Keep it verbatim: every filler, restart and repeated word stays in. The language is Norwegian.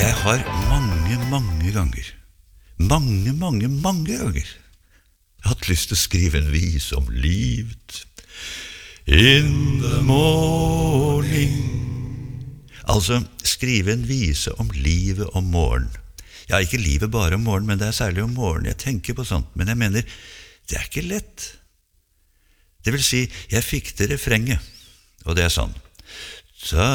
Jeg har mange, mange ganger, mange, mange, mange ganger hatt lyst til å skrive en vise om livet. In the morning. Altså, skrive en vise om livet om morgen. Ja, ikke livet bare om morgen, men det er særlig om morgen. Jeg tenker på sånt, men jeg mener, det er ikke lett. Det vil si, jeg fikk til refrenget, og det er sånn. Så